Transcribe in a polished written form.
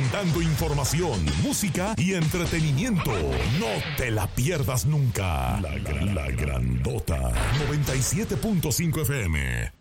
presentando información, música y entretenimiento. No te la pierdas nunca. La Grandota 97.5 FM.